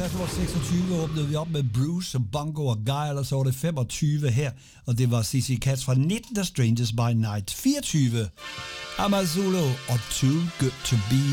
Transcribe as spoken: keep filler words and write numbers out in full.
plads nummer seksogtyve åbnede vi op med Bruce, Bongo og Guy, og så var det femogtyve her, og det var C C Cats fra nitten, The Strangers by Night. fireogtyve, Amazulu og Too Good To Be